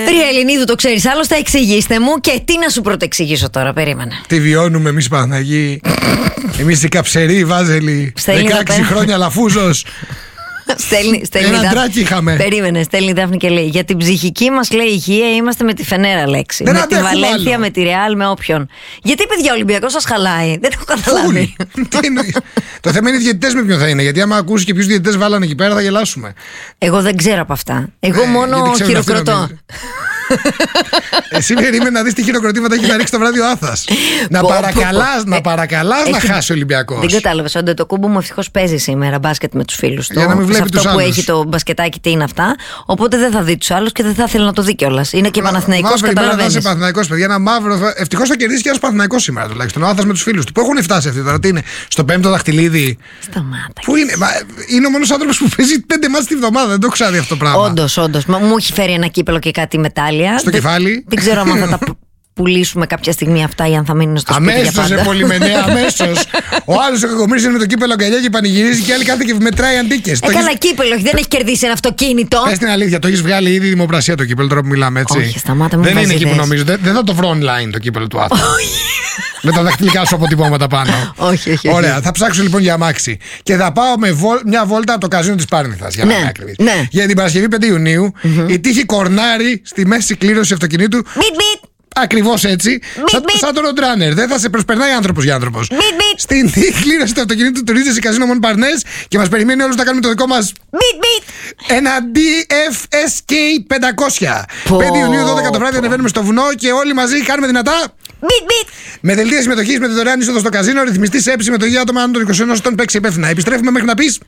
Ρία Ελληνίδου, το ξέρεις, άλλωστε εξηγήστε μου. Και τι να σου πρωτοεξηγήσω τώρα, περίμενε. Τι βιώνουμε εμείς Παναγί. Εμείς οι καψεροί Βάζελοι. 16 χρόνια Λαφούζος. Στέλνει ένα τράκι είχαμε. Περίμενε, στέλνει η Δάφνη και λέει: για την ψυχική μας, λέει, υγεία είμαστε με τη Φενέρα, λέξη. Δεν με τη Βαλένθια, άλλο. Με τη Ρεάλ, με όποιον. Γιατί, παιδιά, ο Ολυμπιακός σας χαλάει? Δεν έχω καταλάβει. Το θέμα είναι οι διαιτητές με ποιον θα είναι. Γιατί άμα ακούσει και ποιους διαιτητές βάλανε εκεί πέρα θα γελάσουμε. Εγώ δεν ξέρω από αυτά. Εγώ μόνο χειροκροτώ. Εσύ περίμενε να δεις τι χειροκροτήματα έχει να ρίξει το βράδυ ο Άθας. Να παρακαλάς να χάσει ο Ολυμπιακός. Δεν κατάλαβες, ο Αντετοκούμπο μου ευτυχώς παίζει σήμερα μπάσκετ με τους φίλους του. Για να μην βλέπει τους άλλους. Που έχει το μπασκετάκι, τι είναι αυτά. Οπότε δεν θα δει τους άλλους και δεν θα ήθελε να το δει κιόλας. Είναι και Παναθηναϊκός, καταλαβαίνεις. Είναι Παναθηναϊκός, παιδιά, ένα μαύρο. Ευτυχώς θα κερδίσει και ένας Παναθηναϊκός σήμερα τουλάχιστον. Ο Άθας με τους φίλους του. Που έχουν φτάσει αυτοί τώρα. Τι είναι, στο 5ο δαχτυλίδι. Σταμάτα. Πού είναι, είναι ο μόνος άνθρωπος που παίζει 5 μάτς τη βδομάδα. Δεν το ξέρω αυτό το πράγμα. Όντως. Μου έχει φέρει ένα κύπελο και κάτι μετάλλια. Στο κεφάλι. Δεν ξέρω αν θα τα πουλήσουμε κάποια στιγμή αυτά ή αν θα μείνουν στο σπίτι για πάντα. Αμέσως, πολυμενέα, αμέσως. Ο άλλος ο κακομοίρης είναι με το κύπελο αγκαλιά και πανηγυρίζει και άλλη κάθε και μετράει αντίκες. Καλά, κύπελο, δεν έχει κερδίσει ένα αυτοκίνητο. Πες την αλήθεια, το έχεις βγάλει ήδη δημοπρασία το κύπελο τώρα που μιλάμε, έτσι? Όχι, σταμάτα, μην δεν είναι εκεί που βάζεις. νομίζω. Δεν θα το βρω online το κύπελο του Άθα. Με τα δαχτυλικά σου αποτυπώματα πάνω. Όχι. Ωραία, θα ψάξω λοιπόν για αμάξι. Και θα πάω με μια βόλτα από το καζίνο της Πάρνηθας. Για να είμαι ακριβής. Για την Παρασκευή 5 Ιουνίου, η τύχη κορνάρει στη μέση κλήρωση αυτοκινήτου. Ακριβώς έτσι. Σαν τον Ροντράνερ. Δεν θα σε προσπερνάει άνθρωπος για άνθρωπος. Στην κλήρωση του αυτοκινήτου του Ρίζες Καζίνο Μον Παρνές και μας περιμένει όλους να κάνουμε το δικό μας. Ένα DFSK 500. 5 Ιουνίου 12 το βράδυ ανεβαίνουμε στο βουνό και όλοι μαζί κάνουμε δυνατά. Με δελτία συμμετοχής, με τη δωρεάν είσοδο στο καζίνο, ρυθμιστή σε συμμετοχή άτομα άνω των 21 ετών, παίξει υπεύθυνα. Επιστρέφουμε μέχρι να πεις.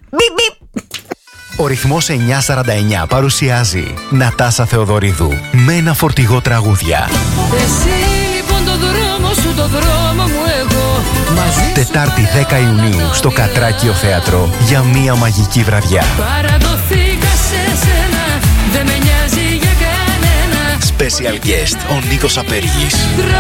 Ο ρυθμός 949 παρουσιάζει Νατάσα Θεοδωρίδου με ένα φορτηγό τραγούδια. Εσύ λοιπόν το δρόμο σου, το δρόμο μου εγώ. Τετάρτη 10 Ιουνίου στο Κατράκιο Θέατρο για μία μαγική βραδιά. Παραδοθήκα σε σένα, δεν με νοιάζει για κανένα. Special guest ο Νίκος Απέργης.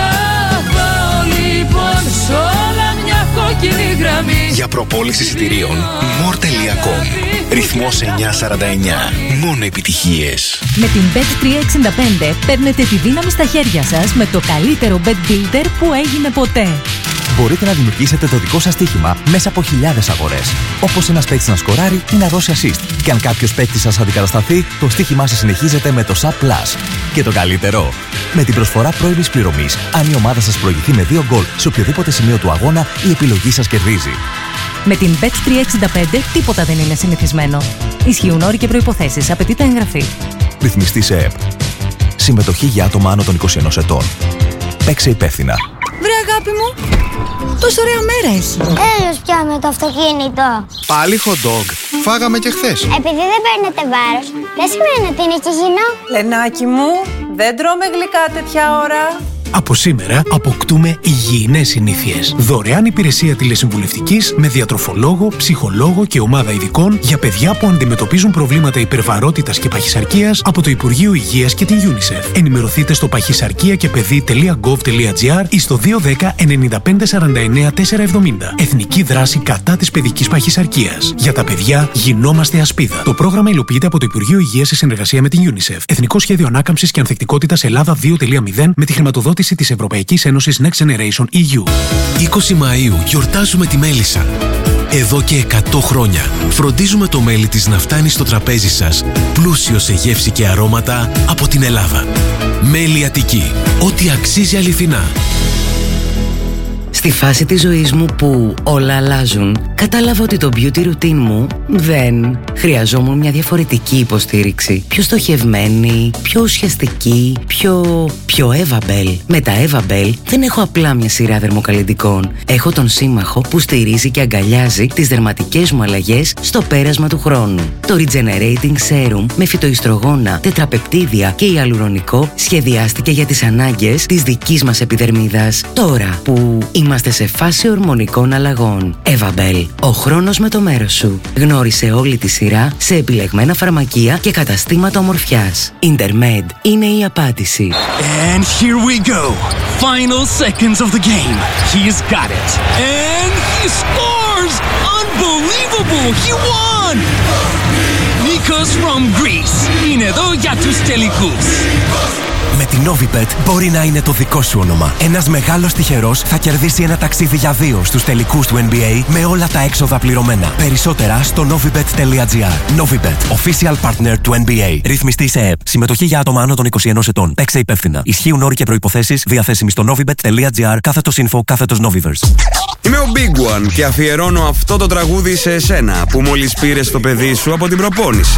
Τραβάω λοιπόν σ' όλα μια κόκκινη γραμμή. Για προπόληση εισιτηρίων more.com. Ρυθμός 949. Μόνο επιτυχίες. Με την Bet365 παίρνετε τη δύναμη στα χέρια σας με το καλύτερο bet builder που έγινε ποτέ. Μπορείτε να δημιουργήσετε το δικό σας στοίχημα μέσα από χιλιάδες αγορές. Όπως ένας παίκτης να σκοράρει ή να δώσει assist. Και αν κάποιος παίκτης σας αντικατασταθεί, το στοίχημά σας συνεχίζεται με το Sub Plus. Και το καλύτερο, με την προσφορά πρώιμης πληρωμής, αν η ομάδα σας προηγηθεί με 2 γκολ σε οποιοδήποτε σημείο του αγώνα, η επιλογή σας κερδίζει. Με την Bet365 τίποτα δεν είναι συνηθισμένο. Ισχύουν όροι και προϋποθέσεις. Απαιτείται εγγραφή. Ρυθμιστή σε ΕΠ. Συμμετοχή για άτομα άνω των 21 ετών. Παίξε υπεύθυνα. Βρε αγάπη μου, τόσο ωραία μέρα έχει. Έλος πια με το αυτοκίνητο. Πάλι hot dog. Φάγαμε και χθες. Επειδή δεν παίρνετε βάρος, δεν σημαίνει ότι είναι υγιεινό. Λενάκι μου, δεν τρώμε γλυκά τέτοια ώρα. Από σήμερα αποκτούμε υγιεινές συνήθειες. Δωρεάν υπηρεσία τηλεσυμβουλευτικής με διατροφολόγο, ψυχολόγο και ομάδα ειδικών για παιδιά που αντιμετωπίζουν προβλήματα υπερβαρότητας και παχυσαρκίας από το Υπουργείο Υγείας και την UNICEF. Ενημερωθείτε στο παχυσαρκία-και-παιδί.gov.gr ή στο 210 95 49 470. Εθνική δράση κατά της παιδικής παχυσαρκίας. Για τα παιδιά γινόμαστε ασπίδα. Το πρόγραμμα υλοποιείται από το Υπουργείο Υγείας σε συνεργασία με την UNICEF. Εθνικό Σχέδιο Ανάκαμψης και Ανθεκτικότητας Ελλάδα 2.0 με τη χρηματοδότηση της Ευρωπαϊκής Ένωσης Next Generation EU. 20 Μαΐου γιορτάζουμε τη μέλισσα. Εδώ και 100 χρόνια φροντίζουμε το μέλι της να φτάνει στο τραπέζι σας πλούσιο σε γεύση και αρώματα από την Ελλάδα. Μέλι Αττική. Ό,τι αξίζει αληθινά. Στη φάση της ζωής μου που όλα αλλάζουν, κατάλαβα ότι το beauty routine μου δεν χρειαζόμουν μια διαφορετική υποστήριξη. Πιο στοχευμένη, πιο ουσιαστική, πιο Evabel. Με τα Evabel δεν έχω απλά μια σειρά δερμοκαλλυντικών. Έχω τον σύμμαχο που στηρίζει και αγκαλιάζει τις δερματικές μου αλλαγές στο πέρασμα του χρόνου. Το Regenerating Serum με φυτοϊστρογόνα, τετραπεπτίδια και ιαλουρονικό σχεδιάστηκε για τις ανάγκες της δικής μας επιδερμίδας. Τώρα που είμαστε σε φάση ορμονικών αλλαγών. Evabel. Ο χρόνος με το μέρος σου. Γνώρισε όλη τη σειρά σε επιλεγμένα φαρμακεία και καταστήματα ομορφιάς. Intermed είναι η απάντηση. And here we go. Final seconds of the game. He's got it. And he scores! Unbelievable! He won! Nikos from Greece. Είναι εδώ για τους τελικούς. Με την Novibet μπορεί να είναι το δικό σου όνομα. Ένας μεγάλος τυχερός θα κερδίσει ένα ταξίδι για 2 στους τελικούς του NBA με όλα τα έξοδα πληρωμένα. Περισσότερα στο novibet.gr. Novibet, official partner του NBA. Ρυθμιστή σε ΕΕΠ. Συμμετοχή για άτομα άνω των 21 ετών. Παίξε υπεύθυνα. Ισχύουν όροι και προϋποθέσεις διαθέσιμοι στο novibet.gr/info/Noviverse. Είμαι ο Big One και αφιερώνω αυτό το τραγούδι σε εσένα που μόλις πήρες το παιδί σου από την προπόνηση.